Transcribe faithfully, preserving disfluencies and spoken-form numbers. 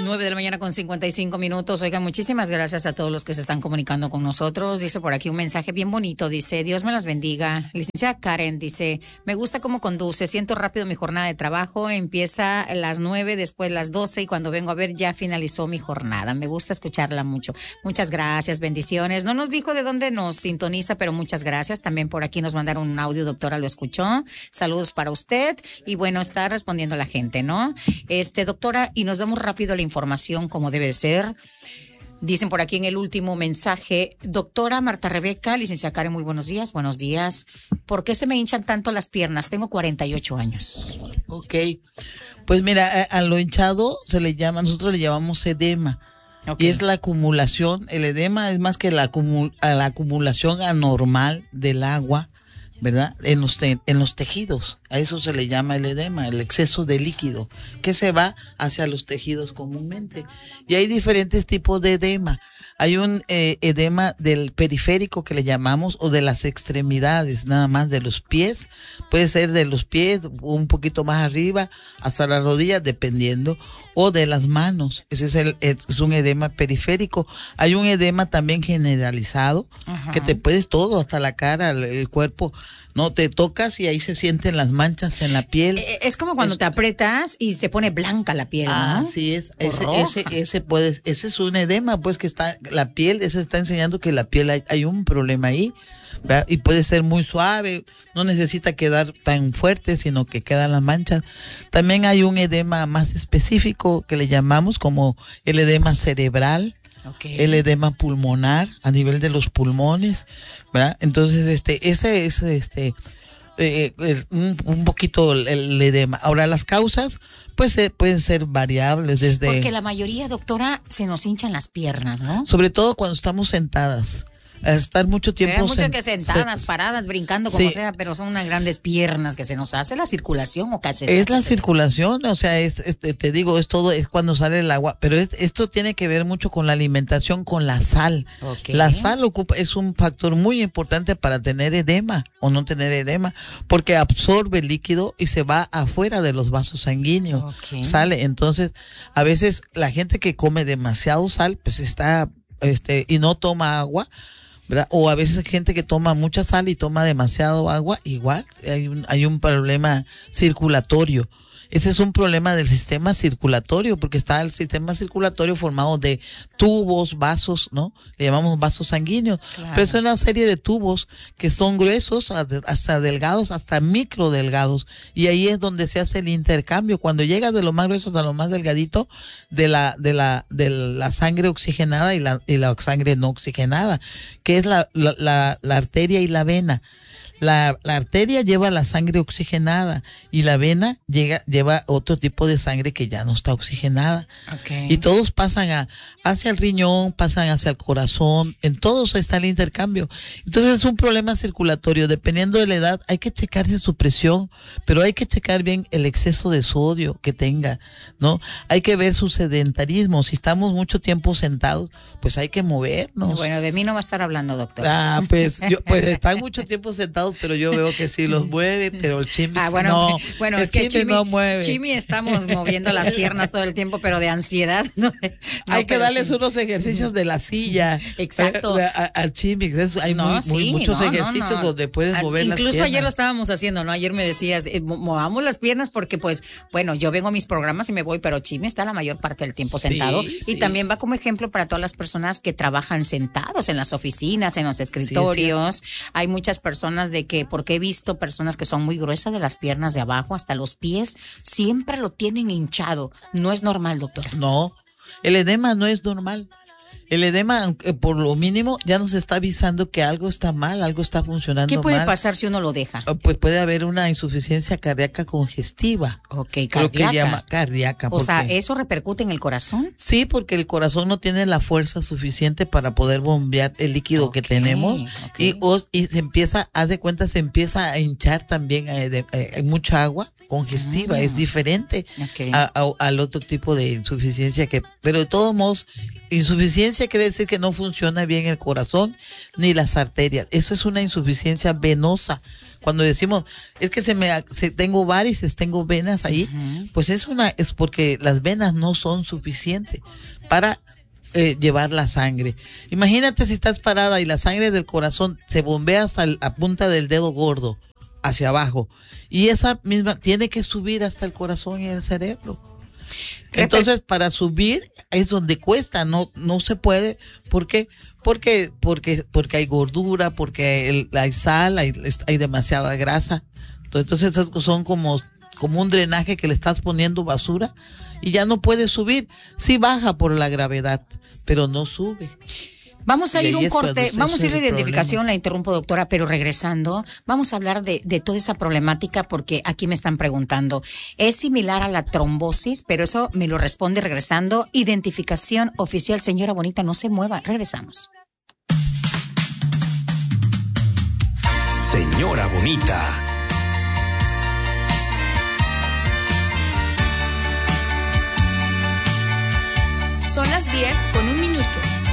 nueve de la mañana con cincuenta y cinco minutos. Oigan, muchísimas gracias a todos los que se están comunicando con nosotros. Dice por aquí un mensaje bien bonito. Dice, Dios me las bendiga. Licenciada Karen dice, me gusta cómo conduce. Siento rápido mi jornada de trabajo. Empieza a las nueve, después las doce y cuando vengo a ver ya finalizó mi jornada. Me gusta escucharla mucho. Muchas gracias, bendiciones. No nos dijo de dónde nos sintoniza, pero muchas gracias. También por aquí nos mandaron un audio, doctora, lo escuchó. Saludos para usted. Y bueno, está respondiendo la gente, ¿no? Este, doctora, y nos damos rápido la información como debe ser. Dicen por aquí en el último mensaje, doctora Marta Rebeca, licenciada Karen, muy buenos días, buenos días. ¿Por qué se me hinchan tanto las piernas? Tengo cuarenta y ocho años. Ok, pues mira, a, a lo hinchado se le llama, nosotros le llamamos edema. Okay. Y es la acumulación, el edema es más que la, acumul, la acumulación anormal del agua, ¿verdad? En los, te, en los tejidos, a eso se le llama el edema, el exceso de líquido, que se va hacia los tejidos comúnmente. Y hay diferentes tipos de edema. Hay un eh, edema del periférico que le llamamos, o de las extremidades, nada más de los pies. Puede ser de los pies, un poquito más arriba, hasta las rodillas, dependiendo, o de las manos. Ese es, el, es un edema periférico. Hay un edema también generalizado, ajá, que te puedes todo, hasta la cara, el, el cuerpo, no te tocas y ahí se sienten las manchas en la piel. Es como cuando es, te aprietas y se pone blanca la piel, ¿no? Ah, sí es. Ese, ese, ese puede, ese es un edema, pues que está, la piel, ese está enseñando que la piel hay, hay un problema ahí, ¿verdad? Y puede ser muy suave, no necesita quedar tan fuerte, sino que quedan las manchas. También hay un edema más específico que le llamamos como el edema cerebral. Okay. El edema pulmonar a nivel de los pulmones, ¿verdad? Entonces, este, ese es este eh, un, un poquito el, el edema. Ahora, las causas, pues eh, pueden ser variables desde. Porque la mayoría, doctora, se nos hinchan las piernas, ¿no? Sobre todo cuando estamos sentadas. A estar mucho tiempo pero mucho sen- que sentadas, se- paradas, brincando como sí. sea, pero son unas grandes piernas que se nos hace la circulación o casi. Es la circulación, o sea, es, este, te digo, es todo, es cuando sale el agua, pero es, esto tiene que ver mucho con la alimentación, con la sal. Okay. La sal ocupa, es un factor muy importante para tener edema o no tener edema, porque absorbe el líquido y se va afuera de los vasos sanguíneos, okay. Sale. Entonces, a veces la gente que come demasiado sal, pues está, este, y no toma agua, ¿verdad? O a veces hay gente que toma mucha sal y toma demasiado agua, igual hay un, hay un problema circulatorio. Ese es un problema del sistema circulatorio, porque está el sistema circulatorio formado de tubos, vasos, ¿no? Le llamamos vasos sanguíneos. Claro. Pero es una serie de tubos que son gruesos, hasta delgados, hasta micro delgados. Y ahí es donde se hace el intercambio. Cuando llega de lo más grueso a lo más delgadito, de la, de la, de la sangre oxigenada y la, y la sangre no oxigenada, que es la, la, la, la arteria y la vena. La, la arteria lleva la sangre oxigenada y la vena llega, lleva otro tipo de sangre que ya no está oxigenada. Okay. Y todos pasan a, hacia el riñón, pasan hacia el corazón, en todos está el intercambio. Entonces es un problema circulatorio. Dependiendo de la edad hay que checarse su presión, pero hay que checar bien el exceso de sodio que tenga, ¿no? Hay que ver su sedentarismo. Si estamos mucho tiempo sentados, pues hay que movernos. Bueno, de mí no va a estar hablando, doctor. Ah, pues, yo, pues están mucho tiempo sentados, pero yo veo que sí los mueve, pero el Chimi ah, bueno, no. Bueno, el es que Chimi no mueve. Chimi estamos moviendo las piernas todo el tiempo, pero de ansiedad. No, no, hay que darles sí. unos ejercicios de la silla. Exacto. Al Chimi, hay no, muy, sí, muy, muchos no, ejercicios no, no. donde puedes mover Incluso las piernas. Incluso ayer lo estábamos haciendo, ¿no? Ayer me decías, eh, movamos las piernas porque, pues, bueno, yo vengo a mis programas y me voy, pero Chimi está la mayor parte del tiempo sí, sentado. Sí. Y también va como ejemplo para todas las personas que trabajan sentados en las oficinas, en los escritorios. Sí, sí. Hay muchas personas de que, porque he visto personas que son muy gruesas de las piernas de abajo hasta los pies, siempre lo tienen hinchado. No es normal, doctora. No, el edema no es normal. El edema, por lo mínimo, ya nos está avisando que algo está mal, algo está funcionando mal. ¿Qué puede mal. pasar si uno lo deja? Pues puede haber una insuficiencia cardíaca congestiva. Ok, cardíaca. Lo que llama cardíaca. O porque, sea, ¿eso repercute en el corazón? Sí, porque el corazón no tiene la fuerza suficiente para poder bombear el líquido okay, que tenemos. Okay. Y, os, y se empieza, haz de cuenta, se empieza a hinchar también, hay eh, eh, mucha agua. congestiva, ah. es diferente okay. a, a, al otro tipo de insuficiencia que, pero de todos modos, insuficiencia quiere decir que no funciona bien el corazón ni las arterias. Eso es una insuficiencia venosa. Cuando decimos, es que se me se, tengo varices, tengo venas ahí, uh-huh. pues es una es porque las venas no son suficientes para eh, llevar la sangre. Imagínate si estás parada y la sangre del corazón se bombea hasta la punta del dedo gordo, hacia abajo, y esa misma tiene que subir hasta el corazón y el cerebro. Entonces, para subir es donde cuesta, no no se puede. ¿Por qué? Porque porque porque hay gordura, porque el, hay sal, hay, hay demasiada grasa. Entonces, esos son como como un drenaje que le estás poniendo basura y ya no puede subir. Sí baja por la gravedad, pero no sube. Vamos a ir un corte, vamos a ir a identificación, la interrumpo, doctora, pero regresando, vamos a hablar de, de toda esa problemática porque aquí me están preguntando. Es similar a la trombosis, pero eso me lo responde regresando. Identificación oficial, señora bonita, no se mueva, regresamos. Señora bonita. Son las diez con un minuto.